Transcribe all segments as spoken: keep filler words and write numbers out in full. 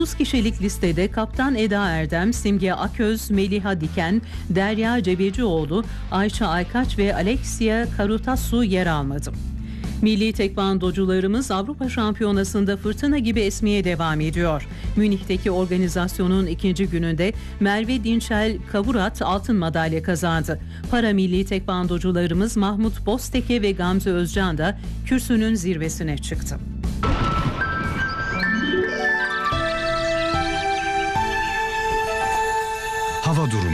otuz kişilik listede Kaptan Eda Erdem, Simge Aköz, Meliha Diken, Derya Cebecioğlu, Ayça Aykaç ve Alexia Karutasu yer almadı. Milli tekvandocularımız Avrupa Şampiyonası'nda fırtına gibi esmeye devam ediyor. Münih'teki organizasyonun ikinci gününde Merve Dinçel Kavurat altın madalya kazandı. Para milli tekvandocularımız Mahmut Bozteke ve Gamze Özcan da kürsünün zirvesine çıktı. Hava durumu.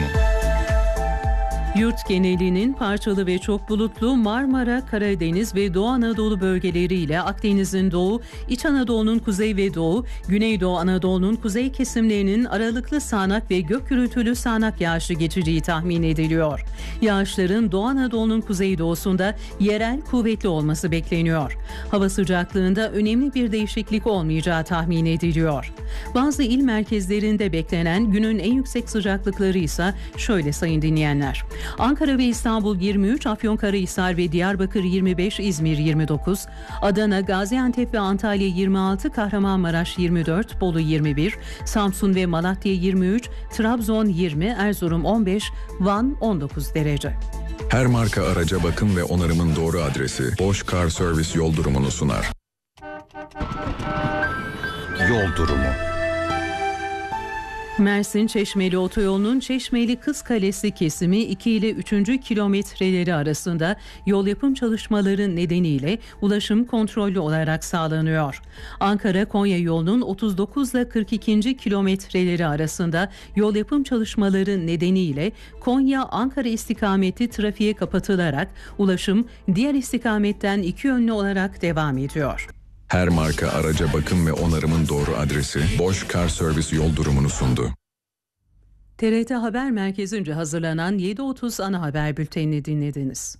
Yurt genelinin parçalı ve çok bulutlu Marmara, Karadeniz ve Doğu Anadolu bölgeleriyle Akdeniz'in doğu, İç Anadolu'nun kuzey ve doğu, Güneydoğu Anadolu'nun kuzey kesimlerinin aralıklı sağanak ve gök gürültülü sağanak yağışı geçeceği tahmin ediliyor. Yağışların Doğu Anadolu'nun kuzeydoğusunda yerel kuvvetli olması bekleniyor. Hava sıcaklığında önemli bir değişiklik olmayacağı tahmin ediliyor. Bazı il merkezlerinde beklenen günün en yüksek sıcaklıkları ise şöyle sayın dinleyenler. Ankara ve İstanbul yirmi üç, Afyonkarahisar ve Diyarbakır yirmi beş, İzmir yirmi dokuz, Adana, Gaziantep ve Antalya yirmi altı, Kahramanmaraş yirmi dört, Bolu yirmi bir, Samsun ve Malatya yirmi üç, Trabzon yirmi, Erzurum on beş, Van on dokuz derece. Her marka araca bakım ve onarımın doğru adresi Bosch Car Service yol durumunu sunar. Yol durumu. Mersin Çeşmeli Otoyolu'nun Çeşmeli Kızkalesi kesimi iki ile üçüncü kilometreleri arasında yol yapım çalışmaları nedeniyle ulaşım kontrollü olarak sağlanıyor. Ankara-Konya yolunun otuz dokuz ile kırk ikinci kilometreleri arasında yol yapım çalışmaları nedeniyle Konya-Ankara istikameti trafiğe kapatılarak ulaşım diğer istikametten iki yönlü olarak devam ediyor. Her marka araca bakım ve onarımın doğru adresi Bosch Car Service yol durumunu sundu. T R T Haber Merkezi'nce hazırlanan yedi otuz ana haber bültenini dinlediniz.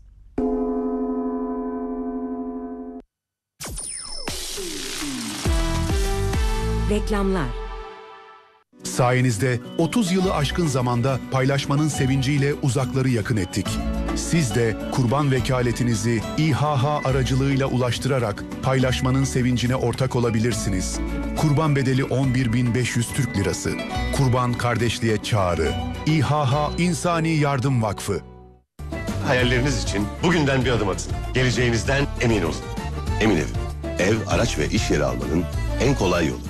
Reklamlar. Sayenizde otuz yılı aşkın zamanda paylaşmanın sevinciyle uzakları yakın ettik. Siz de kurban vekaletinizi İHH aracılığıyla ulaştırarak paylaşmanın sevincine ortak olabilirsiniz. Kurban bedeli on bir bin beş yüz Türk Lirası. Kurban kardeşliğe çağrı. İHH İnsani Yardım Vakfı. Hayalleriniz için bugünden bir adım atın. Geleceğinizden emin olun. Emin Ev, ev, araç ve iş yeri almanın en kolay yolu.